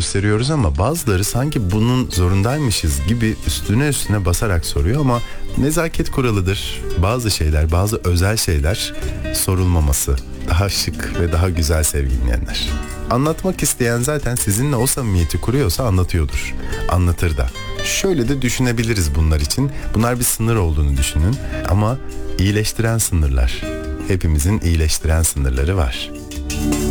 gösteriyoruz ama bazıları sanki bunun zorundaymışız gibi üstüne basarak soruyor ama nezaket kuralıdır. Bazı şeyler, bazı özel şeyler sorulmaması daha şık ve daha güzel sevgili dinleyenler. Anlatmak isteyen zaten sizinle o samimiyeti kuruyorsa anlatıyordur. Anlatır da. Şöyle de düşünebiliriz bunlar için. Bunlar bir sınır olduğunu düşünün ama iyileştiren sınırlar. Hepimizin iyileştiren sınırları var.